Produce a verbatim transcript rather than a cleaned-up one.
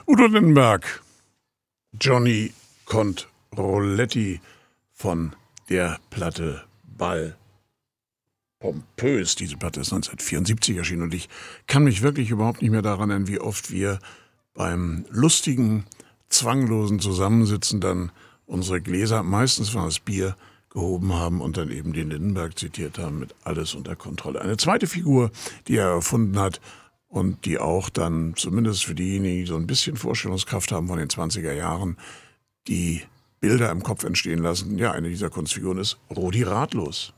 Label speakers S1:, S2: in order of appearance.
S1: Udo Lindenberg, Johnny Controlletti von der Platte Ball. Pompös, diese Platte ist neunzehnhundertvierundsiebzig erschienen und ich kann mich wirklich überhaupt nicht mehr daran erinnern, wie oft wir beim lustigen, zwanglosen Zusammensitzen dann unsere Gläser, meistens war es Bier, gehoben haben und dann eben den Lindenberg zitiert haben mit Alles unter Kontrolle. Eine zweite Figur, die er erfunden hat und die auch dann, zumindest für diejenigen, die so ein bisschen Vorstellungskraft haben von den zwanziger Jahren, die Bilder im Kopf entstehen lassen. Ja, eine dieser Kunstfiguren ist Rudi Ratlos.